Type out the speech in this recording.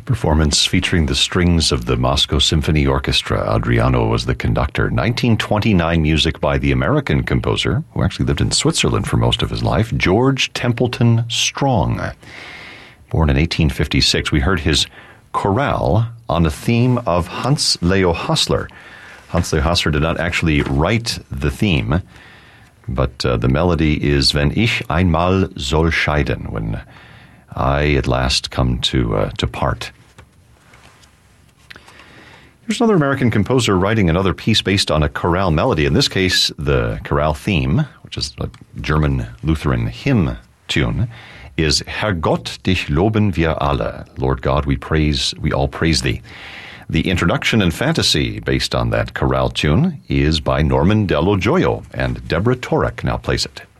performance featuring the strings of the Moscow Symphony Orchestra. Adriano was the conductor. 1929 music by the American composer, who actually lived in Switzerland for most of his life, George Templeton Strong. Born in 1856, we heard his chorale on a theme of Hans Leo Hassler. Hans Leo Hassler did not actually write the theme, but the melody is Wenn ich einmal soll scheiden, when I at last come to part. Here's another American composer writing another piece based on a chorale melody. In this case, the chorale theme, which is a German Lutheran hymn tune, is Herrgott, dich loben wir alle. Lord God, we all praise thee. The introduction and fantasy based on that chorale tune is by Norman Dello Gioio, and Deborah Torek now plays it.